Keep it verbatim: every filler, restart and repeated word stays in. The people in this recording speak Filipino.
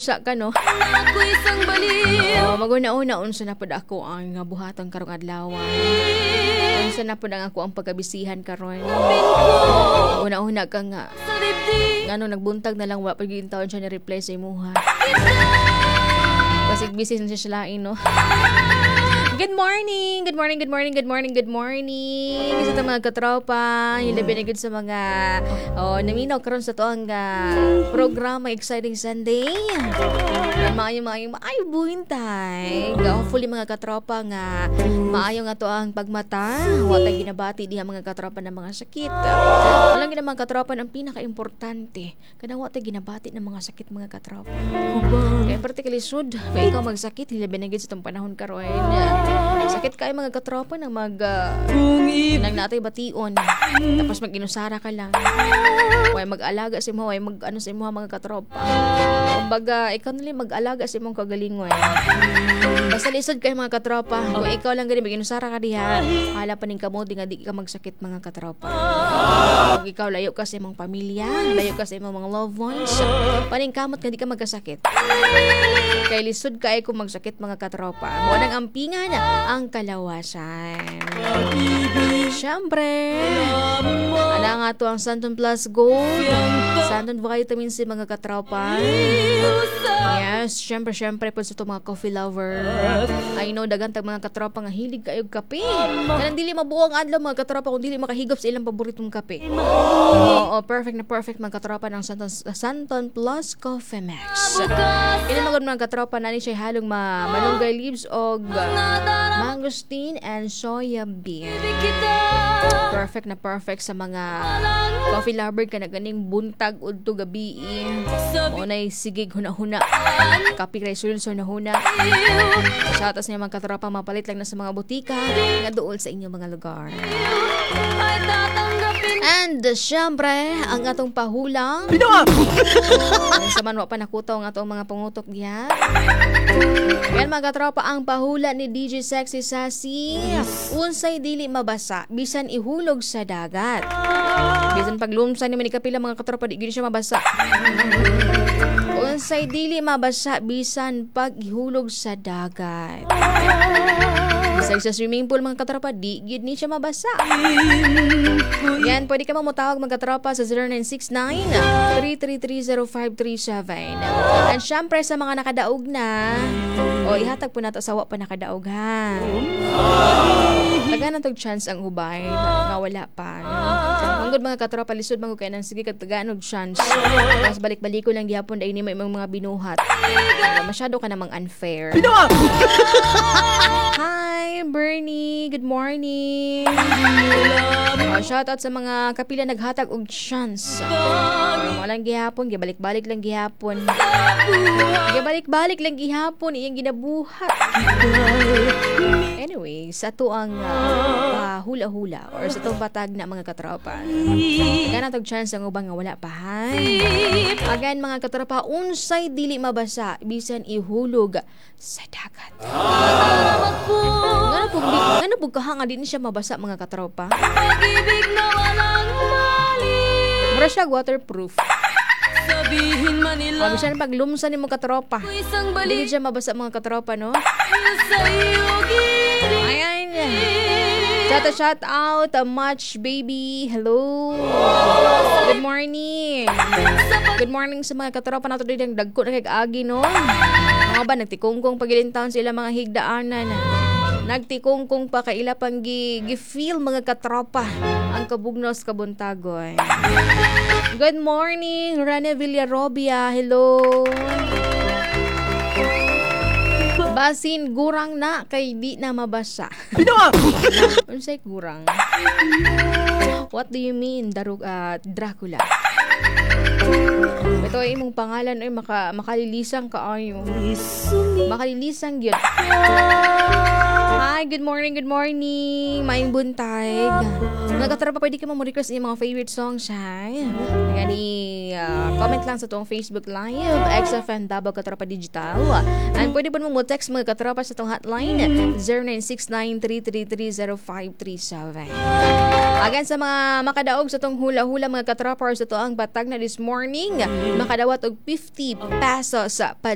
Mabasa ka no. Oh, maguna-una unsa na pud ako ang nga buhaton karong adlaw. Unsa na pud ang ako ang pagkabisihan karon. Una-una ka nga. Ngano nagbuntag na lang wa pag taon siya ni reply sa imuha. Kasi busy na siya lain no. Good morning! Good morning, good morning, good morning, good morning! Sa itong mga katropa, yung labi na good sa mga oh, naminaw karon sa ito ang uh, programa Exciting Sunday. Maayo, maayo, maayo buhintay. Hopefully mga katropa nga maayo nga ito ang pagmata. Huwag tayo ginabati diha mga katropa ng mga sakit. Walang gina mga katropa ang pinaka-importante. Kada huwag tayo ginabati ng mga sakit mga katropa. Kaya particularly sud, kaya ikaw magsakit, labi na good sa itong panahon karon. Sakit kayo mga katropa nang mag uh, nang natay bation tapos mag-inusara ka lang way mag-alaga si mo way mag ano si mo mga katropa kumbaga ikaw nali mag-alaga si mong kagalingon basta lisod kayo mga katropa kung ikaw lang gani mag-inusara ka diha hala pa ning kamot nga di ka magsakit mga katropa kung ikaw layo ka sa imong pamilya layo ka sa imong mga loved ones paning kamot nga di ka magkasakit kay lisod kayo kung magsakit mga katropa mo nang ampingan ang kalawasan. Siyempre, ala nga to ang Santon Plus Gold, Santon Vitamin C mga katropa. Yes, siyempre, siyempre po sa ito mga coffee lover. I know, dagantag mga katropa nga hilig kayo kape. Kanang dili mabuong adlaw mga katropa kung dili makahigop sa ilang paboritong kape. Oo, oh, perfect na perfect mga katropa ng Santon, Santon Plus Coffee Max. Ilan magod mga katropa na ni siya halong ma malunggay leaves o mangosteen and soya bean. Perfect na perfect sa mga coffee lover ka na ganing buntag udto gabi. Unay sigig huna-huna. Kapi kay sulon so huna. Sa atas niya mga katropa mapalit lang na sa mga butika nga duol sa inyong mga lugar. And syempre, ang atong pahulang sa manwa pa nakutaw ang atong mga pangutok diha. Yan mga katropa, ang pahula ni D J Sexy Sassy unsay dili mabasa bisan ihulog sa dagat. Bisan paglumsan ni kapila mga katropa di gid siya mabasa. Unsay dili mabasa bisan pag ihulog sa dagat. Bisan sa swimming pool mga katropa di gid ni siya mabasa. Yan, pwede ka mamutawag mga katropa sa zero nine six nine, three three three, zero five three seven. And syempre sa mga nakadaog na o ihatag po nato sa wa pa nakadaog ha. Tagaan tog chance ang ubay nga wala pa. Manggod mga katropa lisod manggod kay nang sige tagaan og chance. Mas balik-balik ko lang gihapon dai ni may mga binuhat. Masyado ka namang unfair. Hi Bernie, good morning. Oh, shout out sa mga kapila naghatag og chance. Uh, walang gihapon, gibalik-balik lang gihapon. Gibalik-balik lang gihapon iyang ginabuhat. Anyway, sa to ang uh, hula-hula or sa tong batag na mga katropa. Kana tog chance ang ubang nga wala pa ha. Again mga katropa, unsay dili mabasa bisan ihulog sa dagat. Ngano pug ngano pug kahanga din siya mabasa mga katropa. Pag-ibig na walang balik. Mura siya waterproof. Sabihin man nila. Bisan pag lumsan nimo katropa. Dili siya mabasa mga katropa no. Ayan. Shout out, shout out, a much baby. Hello. Good morning. Good morning sa mga katropa nato din dagko na kay agi no. Mga ba nagtikungkong pagilintaon sa ilang mga higdaanan. Nagtikungkong pa kaila pang gi-feel mga katropa ang kabugnos kabuntagon. Good morning, Rene Villarobia. Hello. Basin gurang na kay di na mabasa. Unsay gurang? What do you mean, Darug uh, Dracula? Ito ay imong pangalan ay maka, makalilisang kaayo. Makalilisang yun. Hi, good morning, good morning. Maayong buntag. Mga katropa, pwede ka mo-request yung mga favorite songs, ha? Gani, uh, comment lang sa itong Facebook Live, X F M Davao Katropa Digital. And pwede po mo text mga katropa sa itong hotline, zero nine six nine, three three three, zero five three seven. Again, sa mga makadaog sa itong hula-hula mga katropa, sa ito ang batag na this morning, makadawat og fifty pesos sa